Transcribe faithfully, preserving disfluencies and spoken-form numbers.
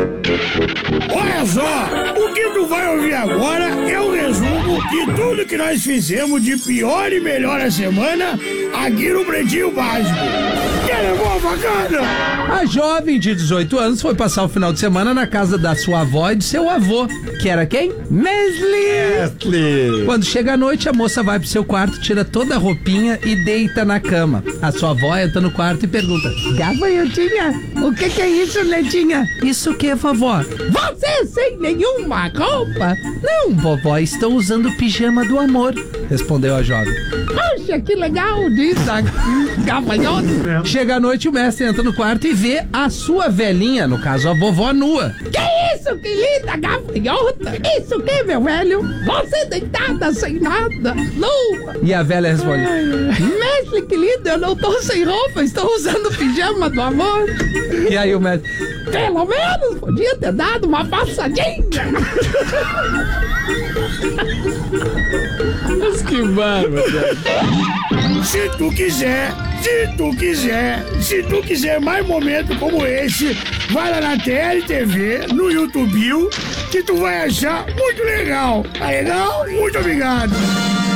Olha só, o que tu vai ouvir agora é o resumo de tudo que nós fizemos de pior e melhor a semana aqui no Pretinho Básico. Que levou a facada? A jovem de dezoito anos foi passar o final de semana na casa da sua avó e do seu avô, que era quem? Mesli! Quando chega a noite, a moça vai pro seu quarto, tira toda a roupinha e deita na cama. A sua avó entra no quarto e pergunta: Gafanhotinha, o que que é isso, netinha? Isso que, vovó? Você sem nenhuma roupa? Não, vovó, estou usando o pijama do amor, respondeu a jovem. Poxa, que legal, diz a gafanhota. Chega a noite, o mestre entra no quarto e vê a sua velhinha, no caso a vovó, nua. Que isso, que linda gafanhota? Isso que, meu velho? Você deitada sem nada, nua. E a velha responde: mestre, que lindo, eu não tô sem roupa, estou usando o pijama do amor. E aí o mestre: pelo menos podia ter dado uma passadinha. Mas que bárbaro. Se tu quiser, se tu quiser, se tu quiser mais momentos como esse, vai lá na T L T V, no YouTube, que tu vai achar muito legal. Tá legal? Muito obrigado.